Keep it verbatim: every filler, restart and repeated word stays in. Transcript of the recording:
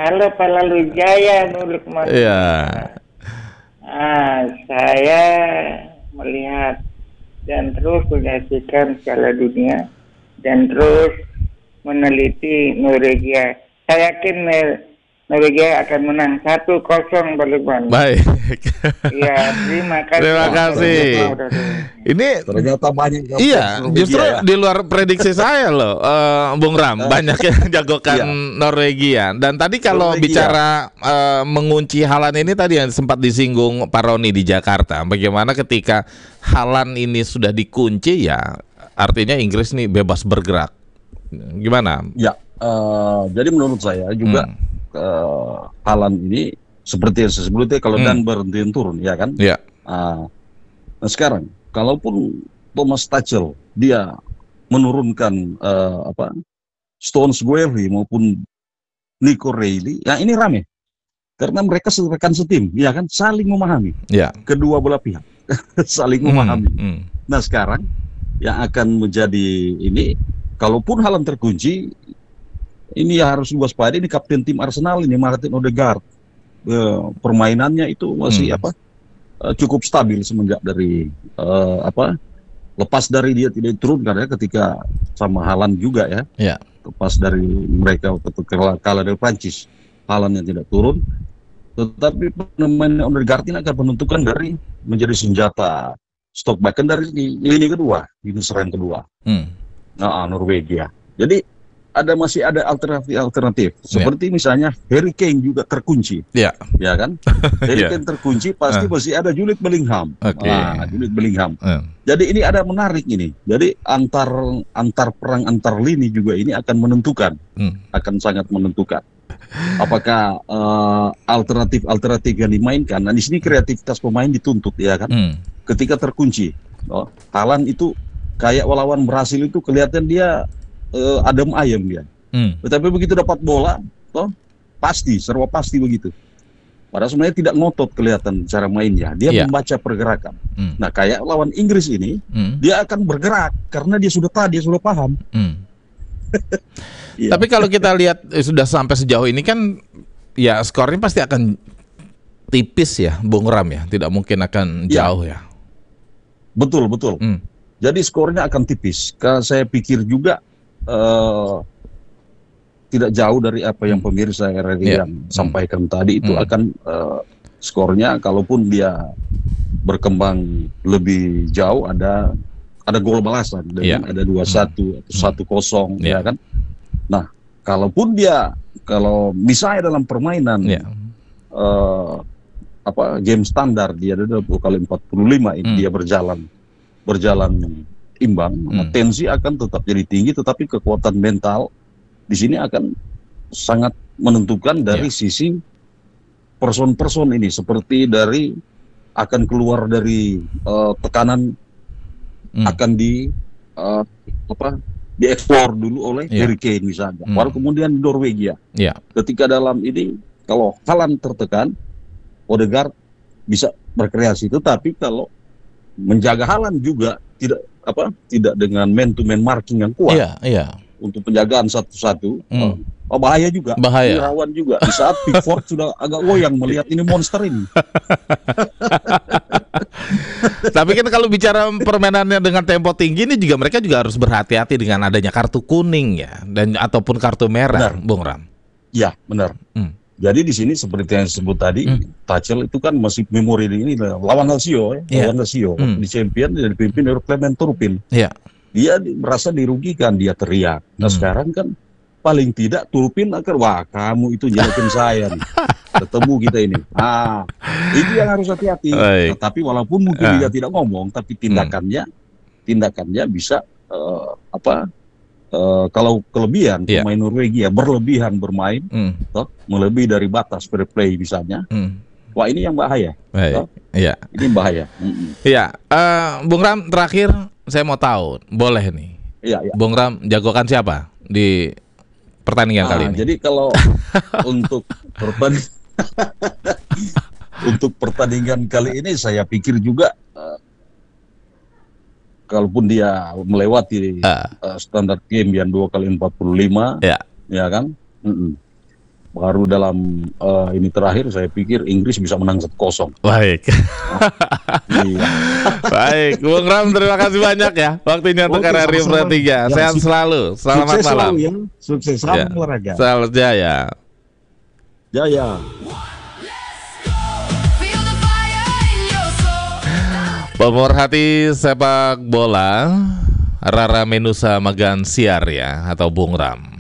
Halo Pak Lalu Jaya, Nur Lukman. Iya. Ah, saya melihat dan terus menyaksikan Piala Dunia dan terus meneliti Norwegia. Saya yakin eh, Norwegia akan menang satu kosong Pak Lukman. Baik. Iya, terima kasih. Terima kasih. Ini Ternyata banyak yang iya, fans Norwegia justru ya. di luar prediksi saya loh, eh, Bung Ram. Banyak yang jagokan Iya. Norwegia. Dan tadi kalau Norwegia. bicara eh, mengunci Haaland ini tadi yang sempat disinggung Pak Roni di Jakarta. Bagaimana ketika Haaland ini sudah dikunci ya, artinya Inggris nih bebas bergerak. Gimana? Ya, eh, jadi menurut saya juga Hmm. eh, Haaland ini seperti yang saya sebutnya kalau Hmm. Dan berhenti turun, ya kan? Ya. Ah, nah sekarang, kalaupun Thomas Tuchel dia menurunkan eh, apa Stones Guerri maupun Nico Reilly, ya ini rame karena mereka rekan setim, ya kan, saling memahami Ya. kedua belah pihak, saling Hmm, memahami. hmm. Nah sekarang yang akan menjadi ini, kalaupun Haaland terkunci, ini harus diwaspadai di kapten tim Arsenal ini Martin Odegaard. Eh, permainannya itu masih Hmm. apa eh, cukup stabil semenjak dari eh, apa lepas dari dia tidak diturunkan ya ketika sama Haaland juga ya. Ya. Lepas dari mereka ketika kalah dari Prancis, Haaland yang tidak turun. Tetapi pemain Odegaard ini akan menentukan dari menjadi senjata stok bahkan dari lini kedua, lini serang kedua. Hmm. Nah, Norwegia. Jadi ada masih ada alternatif-alternatif. Seperti misalnya Harry Kane juga terkunci, Ya. ya kan? Harry Ya. Kane terkunci pasti Ah. masih ada Jude Bellingham. Oke. Nah, Jude Bellingham. Hmm. Jadi ini ada menarik ini. Jadi antar antar perang antar lini juga ini akan menentukan, Hmm. akan sangat menentukan. Apakah eh, alternatif-alternatif yang dimainkan? Nah, di sini kreativitas pemain dituntut, ya kan? Hmm. Ketika terkunci, oh, Haaland itu kayak lawan Brasil itu kelihatan dia eh, adem ayem dia. Hmm. Tetapi begitu dapat bola, toh pasti, serba pasti begitu. Padahal sebenarnya tidak ngotot kelihatan cara mainnya. Dia Iya. membaca pergerakan. Hmm. Nah, kayak lawan Inggris ini, Hmm. dia akan bergerak karena dia sudah tahu, dia sudah paham. Hmm. Iya. Tapi kalau kita lihat eh, sudah sampai sejauh ini kan ya skornya pasti akan tipis ya, Bung Ram ya. Tidak mungkin akan Ya. jauh ya. Betul, betul. Hmm. Jadi skornya akan tipis. Karena saya pikir juga eh, tidak jauh dari apa yang Hmm. pemirsa R R I Ya. yang sampaikan tadi itu Hmm. akan eh, skornya kalaupun dia berkembang lebih jauh ada ada gol balasan dengan Ya. ada dua satu atau satu kosong, Ya. ya kan. Nah, kalaupun dia kalau misalnya dalam permainan Ya. eh, apa game standar dia ada dua puluh kali empat puluh lima ini Hmm. dia berjalan berjalan imbang, Hmm. tensi akan tetap jadi tinggi, tetapi kekuatan mental di sini akan sangat menentukan dari Ya. sisi person-person ini, seperti dari akan keluar dari eh, tekanan, Hmm. akan di eh, apa dieksplor dulu oleh Ya. Harry Kane misalnya, Hmm. baru kemudian Norwegia. Ya. Ketika dalam ini kalau Haaland tertekan, Odegaard bisa berkreasi, tetapi kalau menjaga Haaland juga tidak apa tidak dengan man to man marking yang kuat Iya, iya. untuk penjagaan satu-satu, Hmm. oh, bahaya juga, Bahaya. Ini rawan juga di saat Pickford sudah agak goyang melihat ini monster ini. Tapi kan kalau bicara permainannya dengan tempo tinggi ini juga mereka juga harus berhati-hati dengan adanya kartu kuning ya dan ataupun kartu merah, Benar. Bung Ram. Ya benar. Hmm. Jadi di sini seperti yang disebut tadi, Hmm. Tuchel itu kan masih memori ini lawan Lazio, ya. Iya. lawan Lazio Hmm. di Champion dia dipimpin oleh Clement Turpin. Iya. Dia di- merasa dirugikan, dia teriak. Nah Hmm. sekarang kan paling tidak Turpin akan, wah kamu itu jelekin saya nih. Ketemu kita ini. Ah, itu yang harus hati-hati. Baik. Tetapi walaupun mungkin Ah. dia tidak ngomong, tapi tindakannya, tindakannya bisa eh, apa? eh, kalau kelebihan Iya. pemain Norwegia berlebihan bermain, Hmm. toh, melebihi dari batas fair play misalnya, Hmm. wah ini yang bahaya. Baik. Toh, Iya. ini bahaya. Mm-mm. Iya, eh, Bung Ram terakhir saya mau tahu, boleh nih. Iya, iya. Bung Ram jagokan siapa di pertandingan kali Ah, ini? jadi kalau untuk pertandingan untuk pertandingan kali ini saya pikir juga eh, kalaupun dia melewati Ah. eh, standar game yang dua kali empat puluh lima, Ya. ya kan, Mm-mm. baru dalam uh, ini terakhir saya pikir Inggris bisa menang satu kosong. Baik. Iya. Baik, Bung Ram, terima kasih banyak ya waktunya untuk Oke, R R I sama-sama. Tiga. Ya, Sehat suk- selalu. Selamat Sukses malam. selalu ya. Sukses, salam Ya. olahraga. Selamat jaya. Jaya. Feel the fire in your soul. Pemerhati sepak bola, Rara Menusa Magan Siar ya, atau Bung Ram.